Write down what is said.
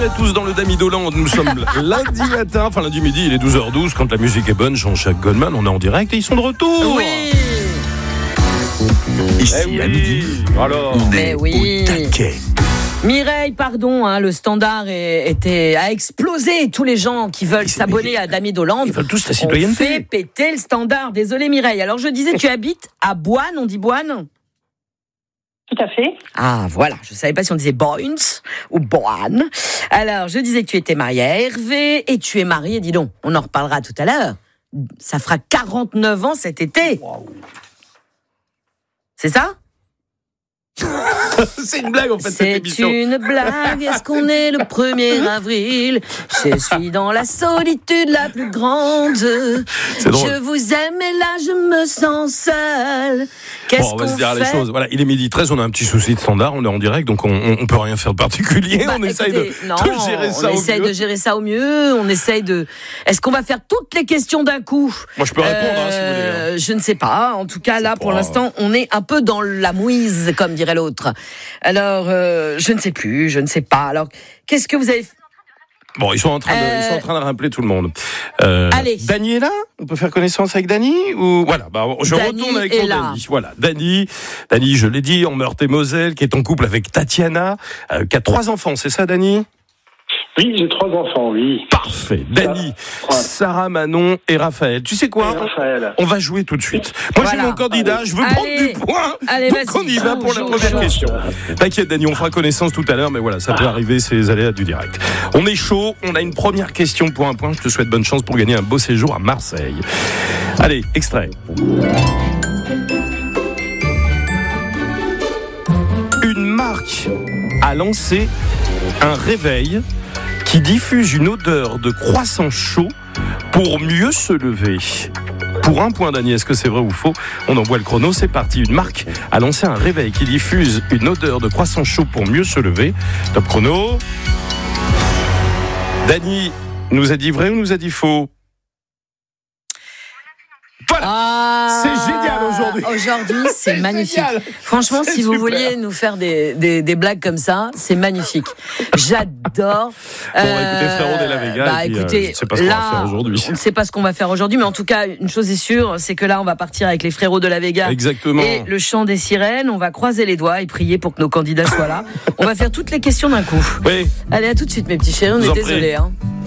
À tous dans le Damidoland, nous sommes lundi matin, enfin lundi midi, il est 12h12, quand la musique est bonne, Jean-Jacques Goldman, on est en direct et ils sont de retour. Oui. Ici à midi, Alors, on est au taquet. Mireille, pardon, le standard a explosé. Tous les gens qui veulent s'abonner à Damidoland, ils veulent tous la on citoyenneté. fait péter le standard. Désolé Mireille. Alors je disais, tu habites à Boine, on dit Boine ? Tout à fait. Ah voilà, je ne savais pas si on disait Boines ou Boine. Alors je disais que tu étais mariée à Hervé et tu es mariée, dis donc, on en reparlera tout à l'heure. Ça fera 49 ans cet été. Wow. C'est ça ? C'est une blague en fait cette C'est émission. une blague, est-ce qu'on est le 1er avril ? Je suis dans la solitude la plus grande. C'est drôle. Je vous aime et là je me sens seule. Qu'est-ce Bon, on va qu'on se dire fait ? les choses. Voilà, il est 12h13, on a un petit souci de standard, on est en direct, donc on peut rien faire de particulier. Bah, on essaye écoutez, de gérer ça on au essaye mieux. de gérer ça au mieux. On essaye de. Est-ce qu'on va faire toutes les questions d'un coup ? Moi, je peux répondre, si vous voulez. Je ne sais pas. En tout cas, là, pour pas- l'instant, on est un peu dans la mouise, comme dirait l'autre. Alors, je ne sais plus, je ne sais pas. Alors, qu'est-ce que vous avez fait ? Bon, ils sont en train de rappeler tout le monde. Allez. Dany est là ? On peut faire connaissance avec Dany ou voilà, je Dany retourne avec est mon là. Dany. Voilà, Dany, je l'ai dit, en Meurthe-et-Moselle, qui est en couple avec Tatiana, qui a 3 enfants, c'est ça, Dany ? Oui, j'ai 3 enfants, oui. Parfait. Dany, Ouais. Sarah, Manon et Raphaël. Tu sais quoi ? Et Raphaël. On va jouer tout de suite. Moi, j'ai Voilà. mon candidat, je veux prendre Allez. du point. Allez, Donc, vas-y. on y va pour la Joue, première joue. question. T'inquiète, Dany, on fera connaissance tout à l'heure, mais voilà, ça peut arriver, c'est les aléas du direct. On est chaud, on a une première question pour un point. Je te souhaite bonne chance pour gagner un beau séjour à Marseille. Allez, extrait. Une marque a lancé un réveil qui diffuse une odeur de croissant chaud pour mieux se lever. Pour un point, Dany, est-ce que c'est vrai ou faux ? On envoie le chrono, c'est parti. Une marque a lancé un réveil qui diffuse une odeur de croissant chaud pour mieux se lever. Top chrono. Dany nous a dit vrai ou nous a dit faux ? Voilà. Ah, C'est génial aujourd'hui. Aujourd'hui, c'est magnifique. génial. Franchement, C'est si vous super. vouliez nous faire des blagues comme ça, c'est magnifique. J'adore. Bon, écoutez, frérot de la Vega, et puis, je ne sais pas ce qu'on va faire aujourd'hui. On ne sait pas ce qu'on va faire aujourd'hui, mais en tout cas, une chose est sûre, c'est que là, on va partir avec les frérots de la Vega. Exactement. Et le chant des sirènes. On va croiser les doigts et prier pour que nos candidats soient là. On va faire toutes les questions d'un coup. Oui. Allez, à tout de suite, mes petits chéris. On Vous est en prie. désolés.